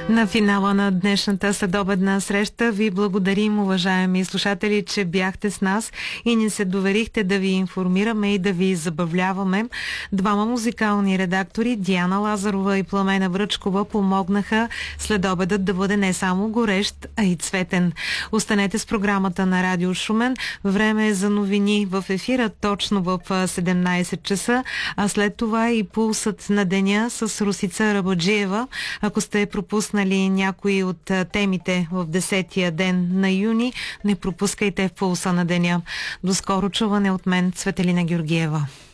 На финала на днешната следобедна среща ви благодарим, уважаеми слушатели, че бяхте с нас и ни се доверихте да ви информираме и да ви забавляваме. Двама музикални редактори, Диана Лазарова и Пламена Бръчкова, помогнаха следобедът да бъде не само горещ, а и цветен. Останете с програмата на Радио Шумен. Време е за новини в ефира точно в 17 часа, а след това и пулсът на деня с Русица Рабаджиева. Ако сте пропуснали някои от темите в 10-тия ден на юни, не пропускайте пулса на деня. До скоро чуване от мен, Цветелина Георгиева.